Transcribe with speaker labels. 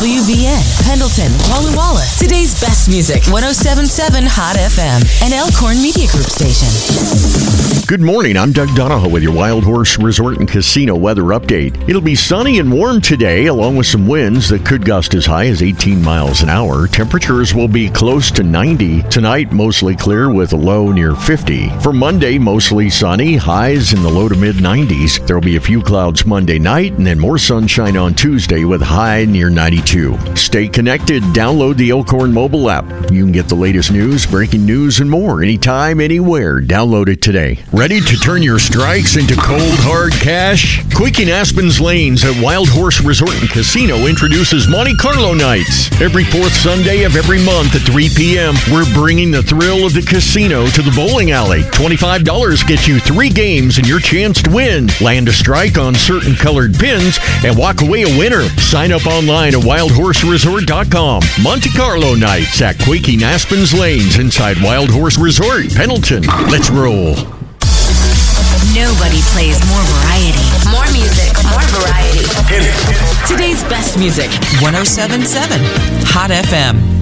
Speaker 1: WVN, Pendleton, Walla Walla. Today's best music, 107.7 Hot FM, and Elkhorn Media Group station.
Speaker 2: Good morning, I'm Doug Donahoe with your Wild Horse Resort and Casino weather update. It'll be sunny and warm today, along with some winds that could gust as high as 18 miles an hour. Temperatures will be close to 90. Tonight, mostly clear with a low near 50. For Monday, mostly sunny, highs in the low to mid 90s. There will be a few clouds Monday night, and then more sunshine on Tuesday with a high near 92. Stay connected. Download the Elkhorn mobile app. You can get the latest news, breaking news, and more anytime, anywhere. Download it today. Ready to turn your strikes into cold, hard cash? Quaking Aspen's Lanes at Wild Horse Resort and Casino introduces Monte Carlo nights. Every fourth Sunday of every month at 3 p.m., we're bringing the thrill of the casino to the bowling alley. $25 gets you 3 games and your chance to win. Land a strike on certain colored pins and walk away a winner. Sign up online at wildhorseresort.com. Monte Carlo nights at Quaking Aspen's Lanes inside Wild Horse Resort, Pendleton. Let's roll.
Speaker 1: Nobody plays more variety. More music, more variety. Today's best music, 107.7 Hot FM.